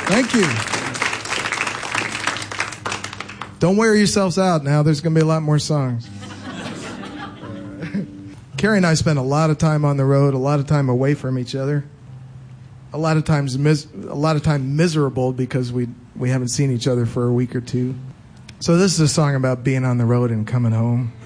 Thank you. Don't wear yourselves out now. There's going to be a lot more songs. Carrie and I spent a lot of time on the road, a lot of time away from each other, a lot of time miserable because we haven't seen each other for a week or two. So this is a song about being on the road and coming home.